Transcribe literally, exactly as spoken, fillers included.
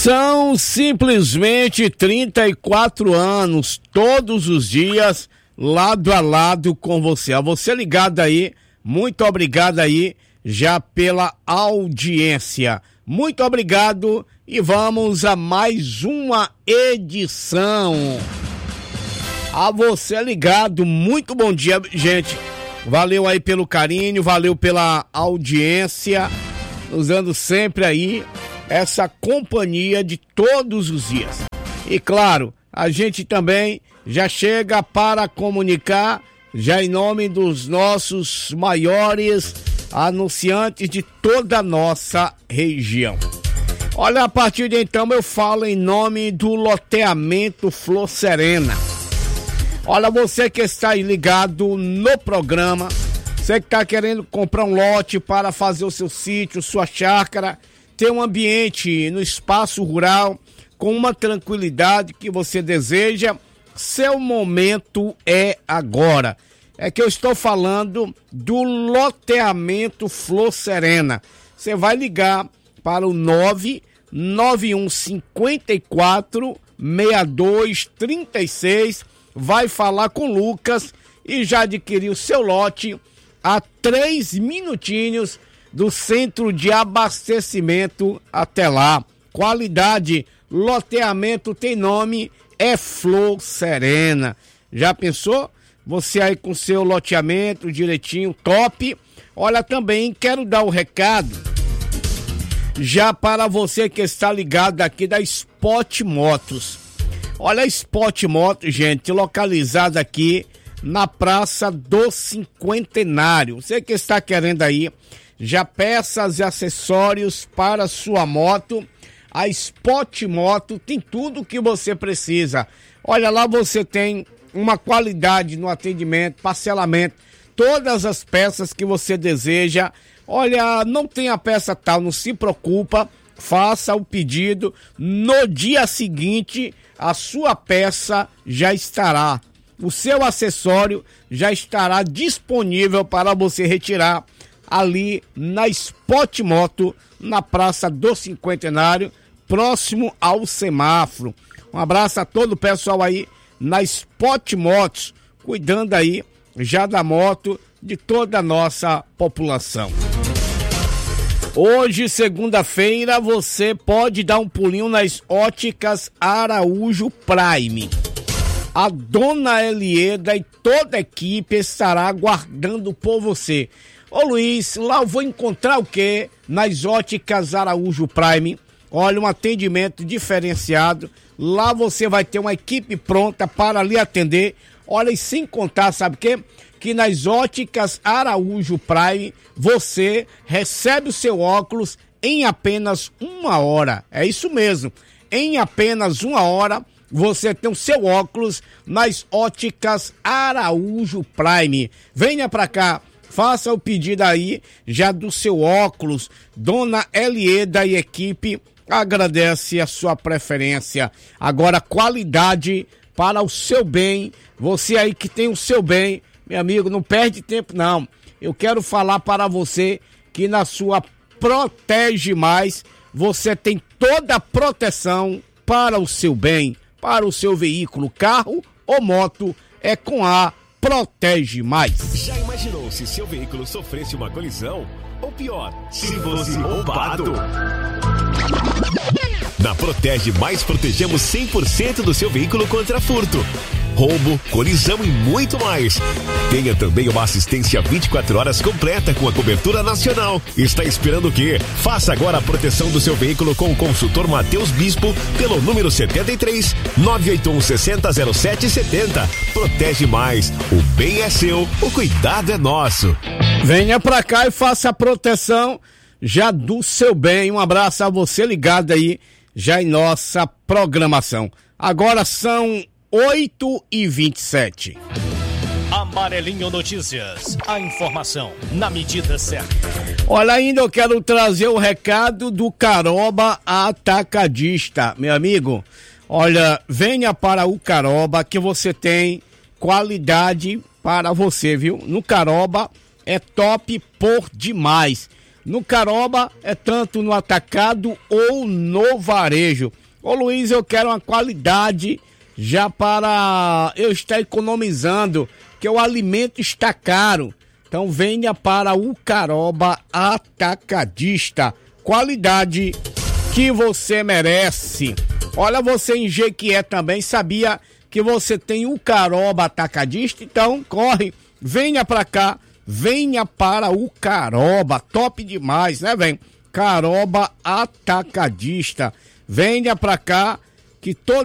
São simplesmente trinta e quatro anos, todos os dias, lado a lado com você. A você ligado aí, muito obrigado aí já pela audiência. Muito obrigado e vamos a mais uma edição. A você ligado, muito bom dia, gente. Valeu aí pelo carinho, valeu pela audiência, nos dando sempre aí essa companhia de todos os dias. E claro, a gente também já chega para comunicar, já em nome dos nossos maiores anunciantes de toda a nossa região. Olha, a partir de então eu falo em nome do loteamento Flor Serena. Olha, você que está aí ligado no programa, você que está querendo comprar um lote para fazer o seu sítio, sua chácara, ter um ambiente no espaço rural com uma tranquilidade que você deseja, seu momento é agora. É que eu estou falando do loteamento Flor Serena. Você vai ligar para o nove nove um cinco quatro seis dois três seis, vai falar com o Lucas e já adquiriu seu lote a três minutinhos do centro de abastecimento até lá. Qualidade, loteamento tem nome, é Flor Serena. Já pensou? Você aí com seu loteamento direitinho, top. Olha, também quero dar o um recado já para você que está ligado aqui da Spot Motos. Olha, a Spot Motos, gente, localizada aqui na Praça do Cinquentenário. Você que está querendo aí já peças e acessórios para sua moto, a Spot Moto tem tudo o que você precisa. Olha, lá você tem uma qualidade no atendimento, parcelamento, todas as peças que você deseja. Olha, não tem a peça tal, não se preocupa, faça o pedido, no dia seguinte a sua peça já estará, o seu acessório já estará disponível para você retirar ali na Spot Moto, na Praça do Cinquentenário, próximo ao semáforo. Um abraço a todo o pessoal aí na Spot Motos, cuidando aí já da moto de toda a nossa população. Hoje, segunda-feira, você pode dar um pulinho nas Óticas Araújo Prime. A dona Elieda e toda a equipe estará aguardando por você. Ô Luiz, lá eu vou encontrar o quê? Nas Óticas Araújo Prime. Olha, um atendimento diferenciado. Lá você vai ter uma equipe pronta para lhe atender. Olha, e sem contar, sabe o quê? Que nas Óticas Araújo Prime você recebe o seu óculos em apenas uma hora. É isso mesmo. Em apenas uma hora você tem o seu óculos nas Óticas Araújo Prime. Venha pra cá. Faça o pedido aí já do seu óculos. Dona Elieda e equipe agradece a sua preferência. Agora, qualidade para o seu bem. Você aí que tem o seu bem, meu amigo, não perde tempo não. Eu quero falar para você que na sua Protege Mais, você tem toda a proteção para o seu bem, para o seu veículo, carro ou moto, é com a Protege Mais. Já imaginou se seu veículo sofresse uma colisão? Ou pior, se fosse roubado? Na Protege Mais protegemos cem por cento do seu veículo contra furto, roubo, colisão e muito mais. Tenha também uma assistência vinte e quatro horas completa com a cobertura nacional. Está esperando o quê? Faça agora a proteção do seu veículo com o consultor Matheus Bispo pelo número setenta e três, nove oito um, seis zero zero sete sete zero. Protege Mais. O bem é seu, o cuidado é nosso. Venha pra cá e faça a proteção já do seu bem. Um abraço a você ligado aí já em nossa programação. Agora são oito e vinte e sete. Amarelinho Notícias. A informação na medida certa. Olha, ainda eu quero trazer o recado do Caroba Atacadista. Meu amigo, olha, venha para o Caroba que você tem qualidade para você, viu? No Caroba é top por demais. no Caroba é tanto no atacado ou no varejo. Ô Luiz, eu quero uma qualidade já para eu estar economizando, que o alimento está caro. Então venha para o Caroba Atacadista. Qualidade que você merece. Olha, você em Jequié também sabia que você tem o Caroba Atacadista? Então corre, venha para cá, venha para o Caroba. Top demais, né, vem? Caroba Atacadista. Venha para cá que todo